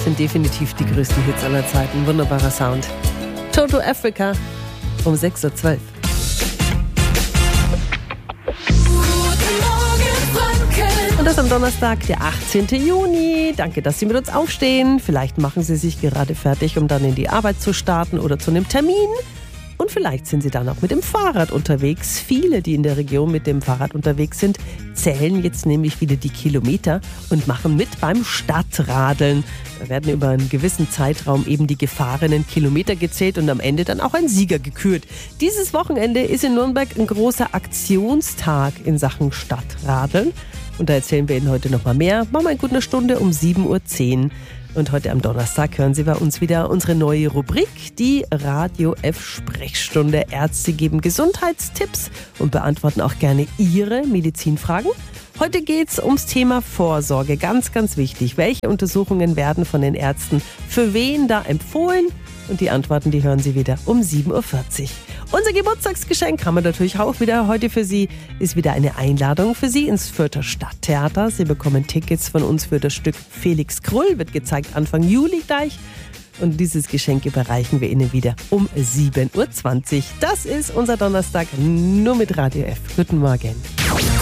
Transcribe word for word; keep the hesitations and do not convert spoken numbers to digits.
Das sind definitiv die größten Hits aller Zeiten. Wunderbarer Sound. Toto Africa um sechs Uhr zwölf. Und das am Donnerstag, der achtzehnten Juni. Danke, dass Sie mit uns aufstehen. Vielleicht machen Sie sich gerade fertig, um dann in die Arbeit zu starten oder zu einem Termin. Und vielleicht sind Sie dann auch mit dem Fahrrad unterwegs. Viele, die in der Region mit dem Fahrrad unterwegs sind, zählen jetzt nämlich wieder die Kilometer und machen mit beim Stadtradeln. Da werden über einen gewissen Zeitraum eben die gefahrenen Kilometer gezählt und am Ende dann auch ein Sieger gekürt. Dieses Wochenende ist in Nürnberg ein großer Aktionstag in Sachen Stadtradeln. Und da erzählen wir Ihnen heute noch mal mehr. Machen wir in gut einer Stunde um sieben Uhr zehn. Und heute am Donnerstag hören Sie bei uns wieder unsere neue Rubrik, die Radio F Sprechstunde. Ärzte geben Gesundheitstipps und beantworten auch gerne Ihre Medizinfragen. Heute geht es ums Thema Vorsorge. Ganz, ganz wichtig. Welche Untersuchungen werden von den Ärzten für wen da empfohlen? Und die Antworten, die hören Sie wieder um sieben Uhr vierzig. Unser Geburtstagsgeschenk haben wir natürlich auch wieder heute für Sie. Ist wieder eine Einladung für Sie ins Fürther Stadttheater. Sie bekommen Tickets von uns für das Stück Felix Krull. Wird gezeigt Anfang Juli gleich. Und dieses Geschenk überreichen wir Ihnen wieder um sieben Uhr zwanzig. Das ist unser Donnerstag nur mit Radio F. Guten Morgen.